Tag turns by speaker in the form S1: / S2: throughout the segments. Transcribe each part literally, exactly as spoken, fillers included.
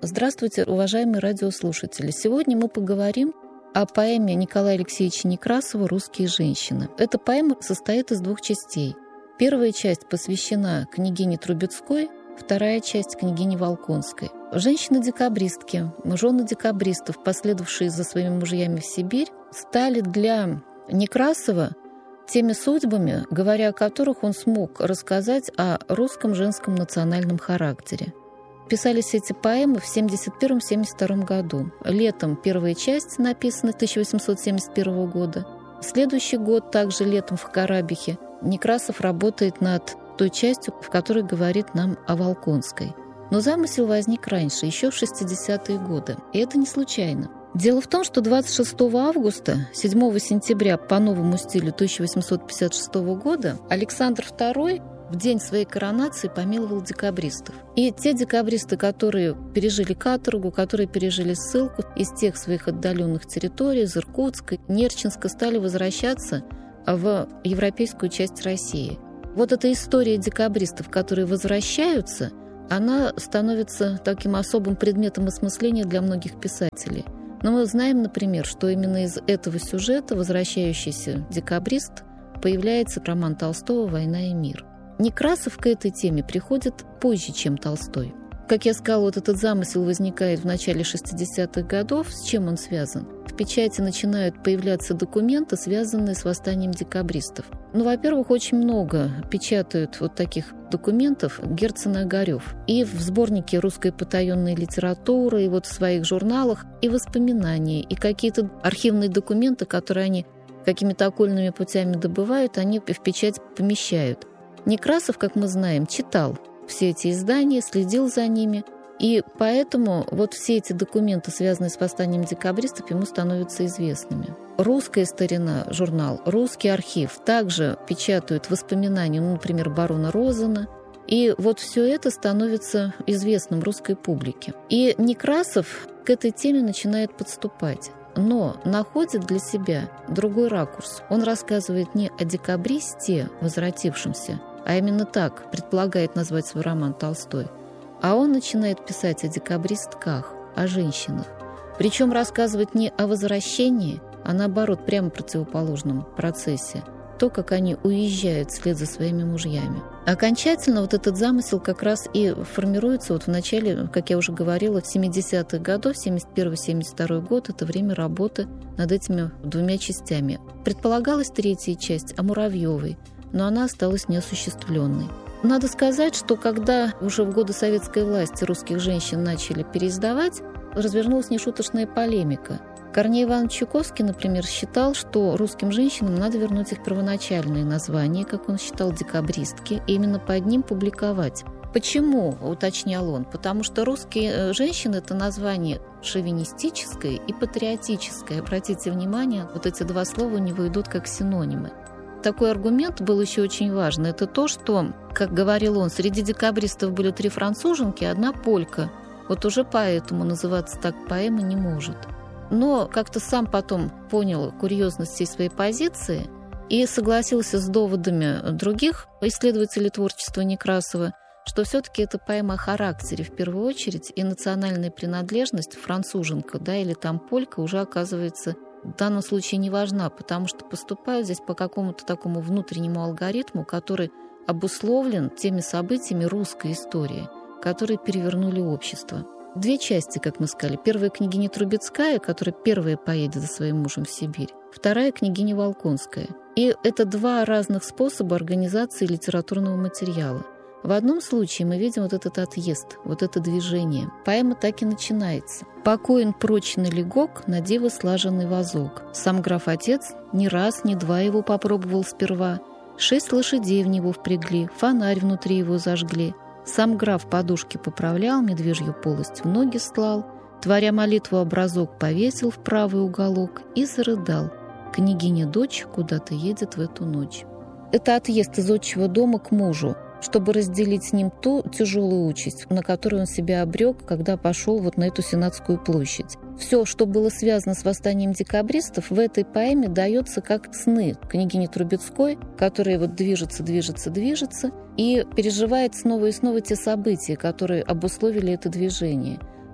S1: Здравствуйте, уважаемые радиослушатели. Сегодня мы поговорим о поэме Николая Алексеевича Некрасова «Русские женщины». Эта поэма состоит из двух частей. Первая часть посвящена княгине Трубецкой, вторая часть — княгине Волконской. Женщины-декабристки, жены декабристов, последовавшие за своими мужьями в Сибирь, стали для Некрасова теми судьбами, говоря о которых он смог рассказать о русском женском национальном характере. Писались эти поэмы в семьдесят первом — семьдесят втором году. Летом первая часть написана тысяча восемьсот семьдесят первого года. Следующий год, также летом в Карабихе, Некрасов работает над той частью, в которой говорит нам о Волконской. Но замысел возник раньше, еще в шестидесятые годы. И это не случайно. Дело в том, что двадцать шестого августа, седьмого сентября по новому стилю тысяча восемьсот пятьдесят шестого года Александр второй в день своей коронации помиловал декабристов. И те декабристы, которые пережили каторгу, которые пережили ссылку из тех своих отдаленных территорий, из Иркутска, Нерчинска, стали возвращаться в европейскую часть России. Вот эта история декабристов, которые возвращаются, она становится таким особым предметом осмысления для многих писателей. Но мы знаем, например, что именно из этого сюжета возвращающийся декабрист появляется роман Толстого «Война и мир». Некрасов к этой теме приходит позже, чем Толстой. Как я сказала, вот этот замысел возникает в начале шестидесятых годов. С чем он связан? В печати начинают появляться документы, связанные с восстанием декабристов. Ну, во-первых, очень много печатают вот таких документов Герцен и Огарёв. И в сборнике «Русская потаенная литература», и вот в своих журналах, и воспоминания, и какие-то архивные документы, которые они какими-то окольными путями добывают, они в печать помещают. Некрасов, как мы знаем, читал все эти издания, следил за ними, и поэтому вот все эти документы, связанные с восстанием декабристов, ему становятся известными. «Русская старина» журнал, «Русский архив» также печатают воспоминания, ну, например, барона Розена, и вот все это становится известным русской публике. И Некрасов к этой теме начинает подступать, но находит для себя другой ракурс. Он рассказывает не о декабристе, возвратившемся, а именно так предполагает назвать свой роман Толстой, а он начинает писать о декабристках, о женщинах. Причем рассказывать не о возвращении, а наоборот, прямо противоположном процессе. То, как они уезжают вслед за своими мужьями. Окончательно вот этот замысел как раз и формируется вот в начале, как я уже говорила, в семидесятых годах, семьдесят первый — семьдесят второй год, это время работы над этими двумя частями. Предполагалась третья часть о Муравьевой, но она осталась неосуществленной. Надо сказать, что когда уже в годы советской власти русских женщин начали переиздавать, развернулась нешуточная полемика. Корней Иванович Чуковский, например, считал, что русским женщинам надо вернуть их первоначальные названия, как он считал, декабристки, и именно под ним публиковать. Почему, уточнял он? Потому что русские женщины – это название шовинистическое и патриотическое. Обратите внимание, вот эти два слова у него идут как синонимы. Такой аргумент был еще очень важный. Это то, что, как говорил он, среди декабристов были три француженки, одна полька. Вот уже поэтому называться так поэма не может. Но как-то сам потом понял курьезность всей своей позиции и согласился с доводами других исследователей творчества Некрасова, что все-таки это поэма о характере в первую очередь, и национальная принадлежность, француженка, да, или там полька, уже оказывается в данном случае не важна, потому что поступают здесь по какому-то такому внутреннему алгоритму, который обусловлен теми событиями русской истории, которые перевернули общество. Две части, как мы сказали. Первая — княгиня Трубецкая, которая первая поедет за своим мужем в Сибирь. Вторая — княгиня Волконская. И это два разных способа организации литературного материала. В одном случае мы видим вот этот отъезд, вот это движение. Поэма так и начинается. «Покоен прочный легок, на диво слаженный возок. Сам граф-отец ни раз, ни два его попробовал сперва. Шесть лошадей в него впрягли, фонарь внутри его зажгли. Сам граф подушки поправлял, медвежью полость в ноги стлал, творя молитву образок повесил в правый уголок и зарыдал. Княгиня-дочь куда-то едет в эту ночь». Это отъезд из отчего дома к мужу, чтобы разделить с ним ту тяжелую участь, на которую он себя обрек, когда пошел вот на эту Сенатскую площадь. Все, что было связано с восстанием декабристов, в этой поэме дается как сны княгини Трубецкой, которая вот движется, движется, движется и переживает снова и снова те события, которые обусловили это движение.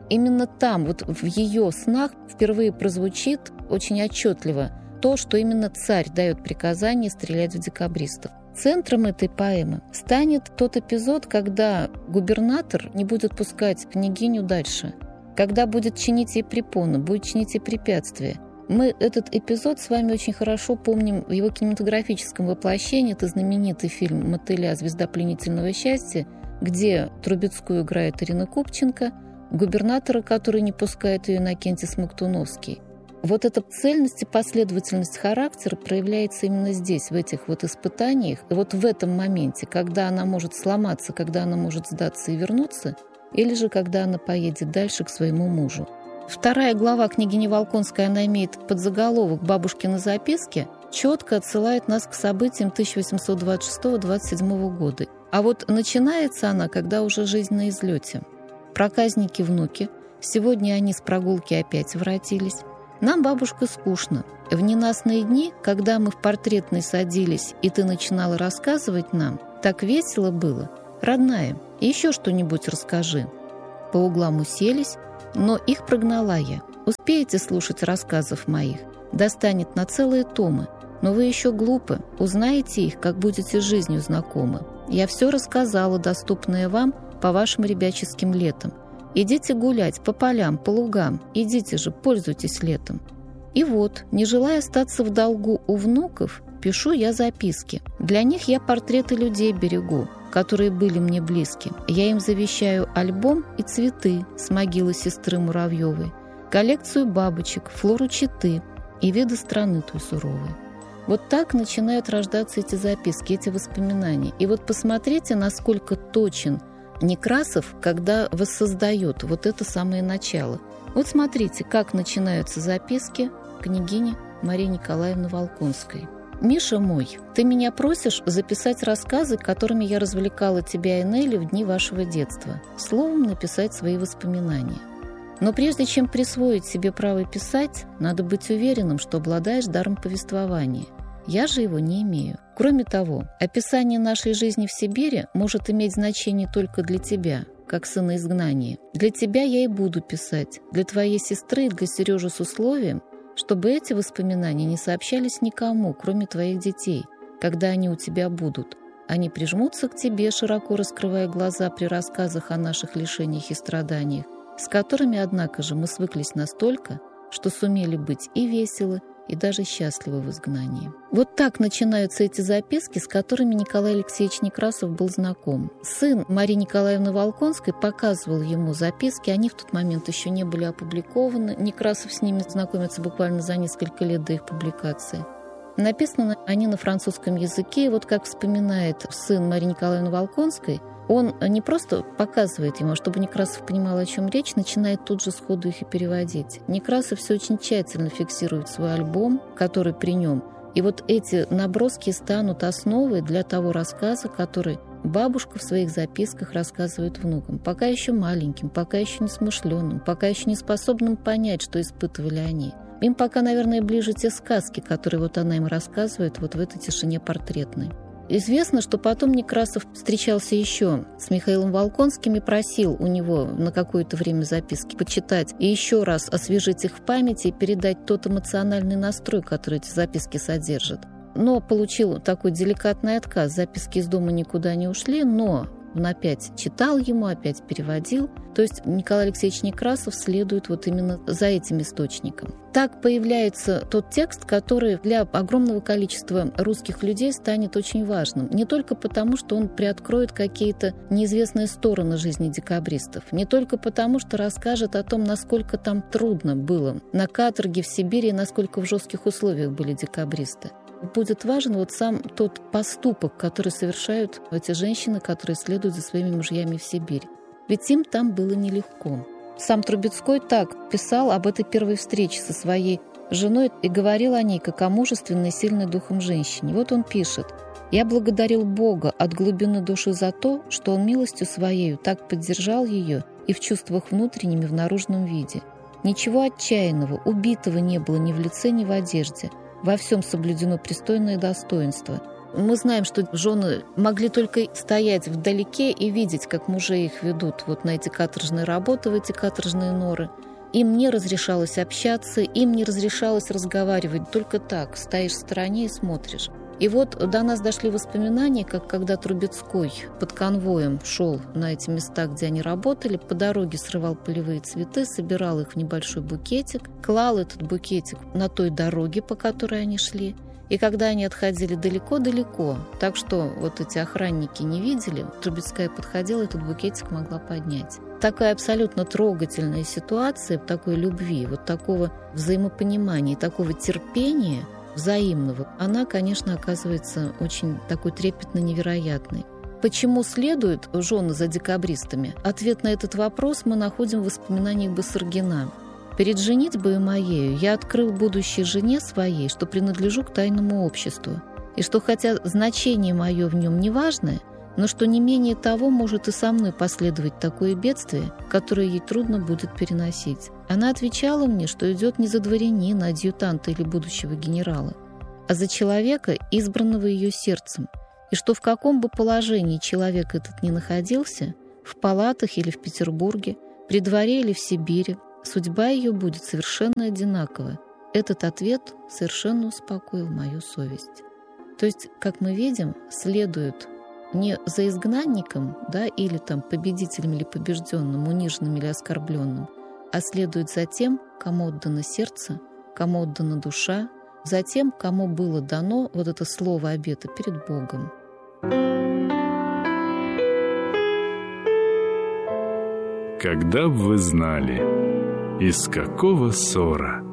S1: именно там, вот в ее снах впервые прозвучит очень отчетливо то, что именно царь дает приказание стрелять в декабристов. Центром этой поэмы станет тот эпизод, когда губернатор не будет пускать княгиню дальше, когда будет чинить ей препоны, будет чинить ей препятствия. Мы этот эпизод с вами очень хорошо помним в его кинематографическом воплощении. Это знаменитый фильм «Мотыля. Звезда пленительного счастья», где Трубецкую играет Ирина Купченко, губернатора, который не пускает ее, Иннокентий Смоктуновский. Вот эта цельность и последовательность характера проявляется именно здесь, в этих вот испытаниях. И вот в этом моменте, когда она может сломаться, когда она может сдаться и вернуться, или же когда она поедет дальше к своему мужу. Вторая глава княгини Волконской, она имеет подзаголовок «Бабушкины записки», четко отсылает нас к событиям тысяча восемьсот двадцать шестого — двадцать седьмого года. А вот начинается она, когда уже жизнь на излете. Проказники-внуки, сегодня они с прогулки опять воротились. Нам, бабушка, скучно. В ненастные дни, когда мы в портретной садились, и ты начинала рассказывать нам, так весело было. Родная, еще что-нибудь расскажи. По углам уселись, но их прогнала я. Успеете слушать рассказов моих? Достанет на целые томы. Но вы еще глупы. Узнаете их, как будете с жизнью знакомы. Я все рассказала, доступное вам по вашим ребяческим летам. Идите гулять по полям, по лугам. Идите же, пользуйтесь летом. И вот, не желая остаться в долгу у внуков, пишу я записки. Для них я портреты людей берегу, которые были мне близки. Я им завещаю альбом и цветы с могилы сестры Муравьевой, коллекцию бабочек, флору Читы и виды страны той суровой. Вот так начинают рождаться эти записки, эти воспоминания. И вот посмотрите, насколько точен Некрасов, когда воссоздает вот это самое начало. Вот смотрите, как начинаются записки княгини Марии Николаевны Волконской. «Миша мой, ты меня просишь записать рассказы, которыми я развлекала тебя и Нелли в дни вашего детства. Словом, написать свои воспоминания. Но прежде чем присвоить себе право писать, надо быть уверенным, что обладаешь даром повествования. Я же его не имею. Кроме того, описание нашей жизни в Сибири может иметь значение только для тебя, как сына изгнания. Для тебя я и буду писать, для твоей сестры и для Сережи с условием, чтобы эти воспоминания не сообщались никому, кроме твоих детей, когда они у тебя будут. Они прижмутся к тебе, широко раскрывая глаза при рассказах о наших лишениях и страданиях, с которыми, однако же, мы свыклись настолько, что сумели быть и веселы, и даже счастливы в изгнании». Вот так начинаются эти записки, с которыми Николай Алексеевич Некрасов был знаком. Сын Марии Николаевны Волконской показывал ему записки, они в тот момент еще не были опубликованы. Некрасов с ними знакомится буквально за несколько лет до их публикации. Написаны они на французском языке, и вот как вспоминает сын Марии Николаевны Волконской, он не просто показывает ему, а чтобы Некрасов понимал, о чем речь, начинает тут же сходу их и переводить. Некрасов все очень тщательно фиксирует свой альбом, который при нем. И вот эти наброски станут основой для того рассказа, который бабушка в своих записках рассказывает внукам. Пока еще маленьким, пока еще несмышленным, пока еще не способным понять, что испытывали они. Им пока, наверное, ближе те сказки, которые вот она им рассказывает вот в этой тишине портретной. Известно, что потом Некрасов встречался еще с Михаилом Волконским и просил у него на какое-то время записки почитать и еще раз освежить их в памяти и передать тот эмоциональный настрой, который эти записки содержат. Но получил такой деликатный отказ. Записки из дома никуда не ушли, но он опять читал ему, опять переводил. То есть Николай Алексеевич Некрасов следует вот именно за этим источником. Так появляется тот текст, который для огромного количества русских людей станет очень важным. Не только потому, что он приоткроет какие-то неизвестные стороны жизни декабристов, не только потому, что расскажет о том, насколько там трудно было на каторге в Сибири и насколько в жестких условиях были декабристы. Будет важен вот сам тот поступок, который совершают эти женщины, которые следуют за своими мужьями в Сибирь. Ведь им там было нелегко. Сам Трубецкой так писал об этой первой встрече со своей женой и говорил о ней как о мужественной, сильной духом женщине. Вот он пишет: «Я благодарил Бога от глубины души за то, что Он милостью Своею так поддержал ее и в чувствах внутреннем, и в наружном виде. Ничего отчаянного, убитого не было ни в лице, ни в одежде. Во всем соблюдено пристойное достоинство. Мы знаем, что жены могли только стоять вдалеке и видеть, как мужи их ведут вот на эти каторжные работы, в эти каторжные норы. Им не разрешалось общаться, им не разрешалось разговаривать. Только так, стоишь в стороне и смотришь. И вот до нас дошли воспоминания, как когда Трубецкой под конвоем шел на эти места, где они работали, по дороге срывал полевые цветы, собирал их в небольшой букетик, клал этот букетик на той дороге, по которой они шли. И когда они отходили далеко-далеко, так что вот эти охранники не видели, Трубецкая подходила, этот букетик могла поднять. Такая абсолютно трогательная ситуация такой любви, вот такого взаимопонимания, такого терпения взаимного, она, конечно, оказывается очень такой трепетно невероятной. Почему следуют жены за декабристами? Ответ на этот вопрос мы находим в воспоминаниях Басаргина. «Перед женитьбою моею я открыл будущей жене своей, что принадлежу к тайному обществу, и что хотя значение мое в нем не важное, но что не менее того может и со мной последовать такое бедствие, которое ей трудно будет переносить». Она отвечала мне, что идет не за дворянина, адъютанта или будущего генерала, а за человека, избранного ее сердцем, и что в каком бы положении человек этот ни находился, в палатах или в Петербурге, при дворе или в Сибири, судьба ее будет совершенно одинакова. Этот ответ совершенно успокоил мою совесть. То есть, как мы видим, следует не за изгнанником, да, или там победителем или побежденным, униженным или оскорбленным, а следует за тем, кому отдано сердце, кому отдана душа, за тем, кому было дано вот это слово обета перед Богом.
S2: Когда б вы знали, из какого ссора